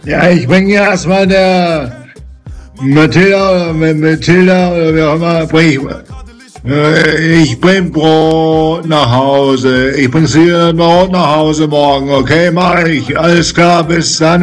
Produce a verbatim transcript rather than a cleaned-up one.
Ja, ich bringe ja erstmal der Mathilda, Mathilda oder wie auch immer, bring ich, äh, ich bring Brot nach Hause. Ich bring dir Brot nach Hause morgen, okay? Mach ich. Alles klar, bis dann.